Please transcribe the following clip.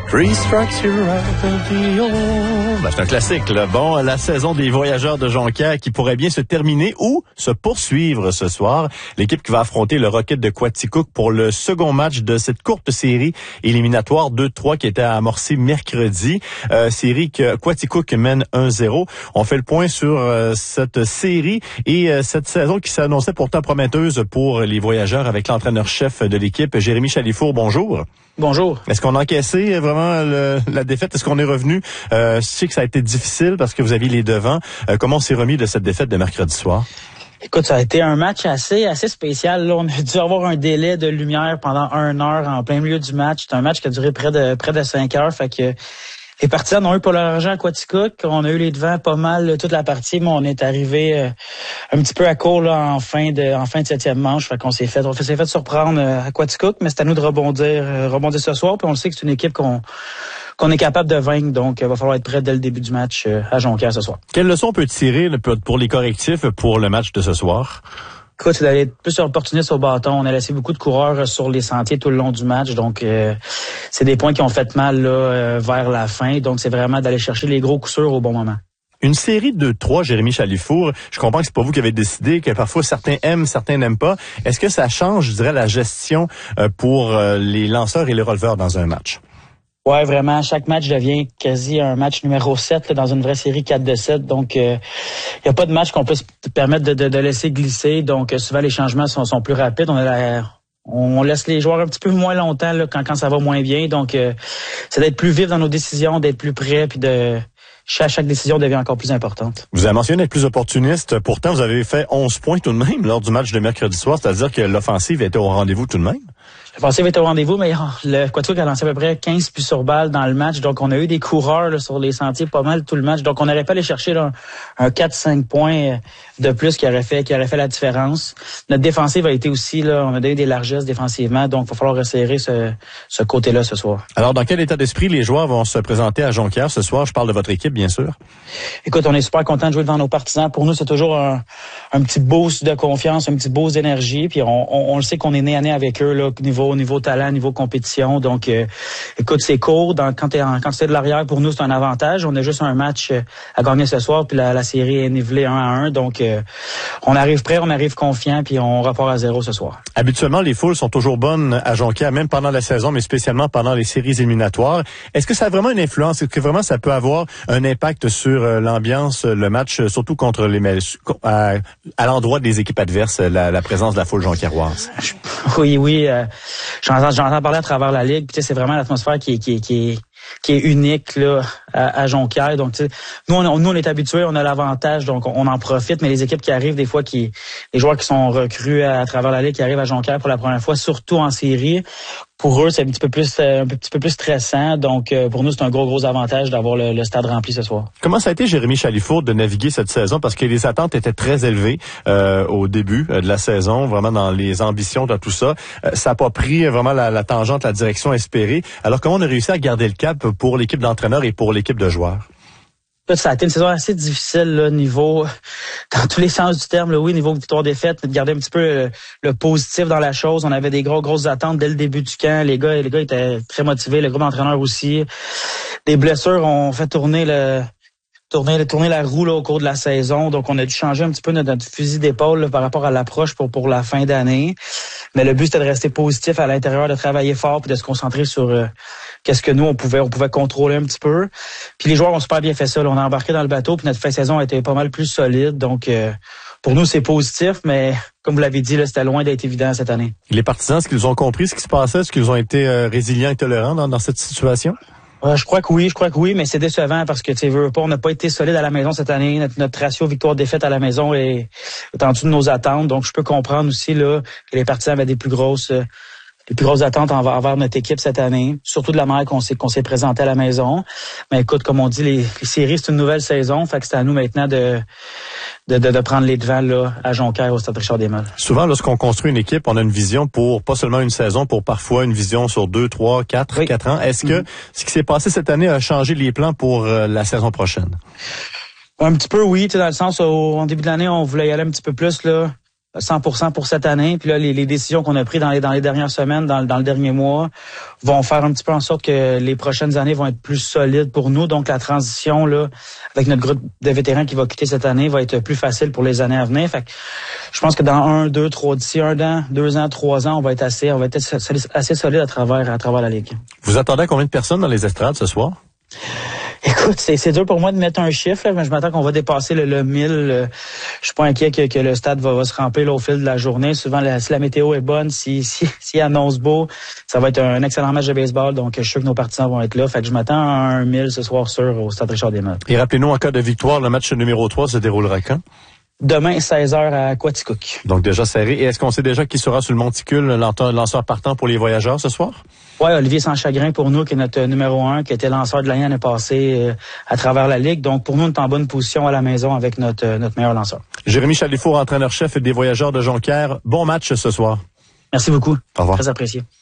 Restructure the deal. C'est un classique, là. Bon, la saison des Voyageurs de Jonquière qui pourrait bien se terminer ou se poursuivre ce soir. L'équipe qui va affronter le Rocket de Quaticook pour le second match de cette courte série éliminatoire 2-3 qui était amorcée mercredi. Série que Quaticook mène 1-0. On fait le point sur cette série et cette saison qui s'annonçait pourtant prometteuse pour les Voyageurs avec l'entraîneur-chef de l'équipe, Jérémy Chalifour. Bonjour. Bonjour. Est-ce qu'on a encaissé vraiment la défaite? Est-ce qu'on est revenu? Je sais que ça a été difficile parce que vous aviez les devants. Comment on s'est remis de cette défaite de mercredi soir? Écoute, ça a été un match assez spécial. Là, on a dû avoir un délai de lumière pendant 1 heure en plein milieu du match. C'est un match qui a duré près de 5 heures. Fait que les partisans ont eu pour leur argent à Quaticook. On a eu les devants pas mal toute la partie, mais on est arrivé un petit peu à court là, en fin de 7e manche. Fait qu'on s'est fait surprendre à Quaticook, mais c'est à nous de rebondir ce soir. Puis on le sait que c'est une équipe qu'on est capable de vaincre, donc il va falloir être prêt dès le début du match à Jonquière ce soir. Quelle leçon on peut tirer pour les correctifs pour le match de ce soir? Écoute, c'est d'aller plus opportuniste au bâton. On a laissé beaucoup de coureurs sur les sentiers tout le long du match, donc c'est des points qui ont fait mal là, vers la fin. Donc c'est vraiment d'aller chercher les gros coups sûrs au bon moment. Une série de 3, Jérémy Chalifour, je comprends que c'est pas vous qui avez décidé, que parfois certains aiment, certains n'aiment pas. Est-ce que ça change, je dirais, la gestion pour les lanceurs et les releveurs dans un match? Ouais, vraiment, chaque match devient quasi un match numéro 7 là, dans une vraie série 4-7. Donc, il y a pas de match qu'on peut se permettre de laisser glisser. Donc, souvent, les changements sont plus rapides. On laisse les joueurs un petit peu moins longtemps là, quand ça va moins bien. Donc, c'est d'être plus vif dans nos décisions, d'être plus près, puis chaque décision devient encore plus importante. Vous avez mentionné être plus opportuniste. Pourtant, vous avez fait 11 points tout de même lors du match de mercredi soir. C'est-à-dire que l'offensive était au rendez-vous tout de même. L'offensive était au rendez-vous, mais le Quaticook a lancé à peu près 15 buts sur balle dans le match. Donc, on a eu des coureurs là, sur les sentiers pas mal tout le match. Donc, on n'aurait pas allé chercher là, un 4-5 points de plus qui aurait fait la différence. Notre défensive a été aussi, là, on a donné des largesses défensivement. Donc, il va falloir resserrer ce côté-là ce soir. Alors, dans quel état d'esprit les joueurs vont se présenter à Jonquière ce soir? Je parle de votre équipe, bien sûr. Écoute, on est super content de jouer devant nos partisans. Pour nous, c'est toujours un petit boost de confiance, un petit boost d'énergie. Puis on le sait qu'on est nez à nez avec eux là, niveau talent, niveau compétition. Donc, écoute, c'est court. Quand tu es de l'arrière, pour nous, c'est un avantage. On a juste un match à gagner ce soir, puis la série est nivelée 1-1. Donc, on arrive prêt, on arrive confiant, puis on repart à 0 ce soir. Habituellement, les foules sont toujours bonnes à Jonquière, même pendant la saison, mais spécialement pendant les séries éliminatoires. Est-ce que ça a vraiment une influence? Est-ce que vraiment ça peut avoir un impact sur l'ambiance, le match, surtout contre à l'endroit des équipes adverses, la présence de la foule jonquiéroise? Oui. J'entends parler à travers la ligue. Puis, c'est vraiment l'atmosphère qui est unique là à Jonquière. Donc, nous on est habitués, on a l'avantage, donc on en profite. Mais les équipes qui arrivent des fois, les joueurs qui sont recrues à travers la ligue, qui arrivent à Jonquière pour la première fois, surtout en série, pour eux c'est un petit peu plus stressant. Donc, pour nous c'est un gros avantage d'avoir le stade rempli ce soir. Comment ça a été, Jérémy Chalifour, de naviguer cette saison? Parce que les attentes étaient très élevées au début de la saison, vraiment dans les ambitions, dans tout ça. Ça n'a pas pris vraiment la tangente, la direction espérée. Alors, comment on a réussi à garder le cap pour l'équipe d'entraîneurs et pour l'équipe de joueurs? Ça a été une saison assez difficile, là, niveau, dans tous les sens du terme, là, oui, niveau victoire-défaite, mais de garder un petit peu le positif dans la chose. On avait des grosses attentes dès le début du camp. Les gars étaient très motivés, le groupe d'entraîneurs aussi. Des blessures ont fait tourner la roue là, au cours de la saison. Donc, on a dû changer un petit peu notre fusil d'épaule là, par rapport à l'approche pour la fin d'année. Mais le but, c'était de rester positif à l'intérieur, de travailler fort puis de se concentrer sur qu'est-ce que nous, on pouvait contrôler un petit peu. Puis les joueurs ont super bien fait ça. Là. On a embarqué dans le bateau puis notre fin de saison a été pas mal plus solide. Donc, pour nous, c'est positif, mais comme vous l'avez dit, là, c'était loin d'être évident cette année. Les partisans, est-ce qu'ils ont compris ce qui se passait? Est-ce qu'ils ont été résilients et tolérants dans cette situation? Je crois que oui, mais c'est décevant parce que, tu sais, veux pas, on n'a pas été solide à la maison cette année. Notre ratio victoire-défaite à la maison est en dessous de nos attentes. Donc, je peux comprendre aussi, là, que les partisans avaient des plus grosses attentes envers notre équipe cette année. Surtout de la manière qu'on s'est présenté à la maison. Mais écoute, comme on dit, les séries, c'est une nouvelle saison. Fait que c'est à nous maintenant de prendre les devants, là, à Jonquière, au Stade Richard-des-Malles. Souvent, lorsqu'on construit une équipe, on a une vision pour pas seulement une saison, pour parfois une vision sur 2, 3, 4 ans. Est-ce que ce qui s'est passé cette année a changé les plans pour la saison prochaine? Un petit peu, oui. Tu sais, dans le sens où, en début de l'année, on voulait y aller un petit peu plus, là, 100% pour cette année. Puis là, les décisions qu'on a prises dans les dernières semaines, dans le dernier mois, vont faire un petit peu en sorte que les prochaines années vont être plus solides pour nous. Donc, la transition, là, avec notre groupe de vétérans qui va quitter cette année, va être plus facile pour les années à venir. Fait que je pense que dans d'ici 1 an, 2 ans, 3 ans, on va être assez solide à travers la Ligue. Vous attendez combien de personnes dans les estrades ce soir? Écoute, c'est dur pour moi de mettre un chiffre, là, mais je m'attends qu'on va dépasser le 1000. Je suis pas inquiet que le stade va se remplir là, au fil de la journée. Souvent, si la météo est bonne, si annonce beau, ça va être un excellent match de baseball. Donc, je suis sûr que nos partisans vont être là. Fait que je m'attends à un 1000 ce soir sûr au stade Richard-Desmarais. Et rappelez-nous, en cas de victoire, le match numéro 3 se déroulera quand? Demain, 16h à Quaticook. Donc déjà serré. Et est-ce qu'on sait déjà qui sera sur le monticule, le lanceur partant pour les voyageurs ce soir? Oui, Olivier Sanschagrin pour nous, qui est notre numéro 1, qui était lanceur de l'année passée à travers la Ligue. Donc pour nous, on est en bonne position à la maison avec notre meilleur lanceur. Jérémy Chalifour, entraîneur-chef des Voyageurs de Jonquière. Bon match ce soir. Merci beaucoup. Au revoir. Très apprécié.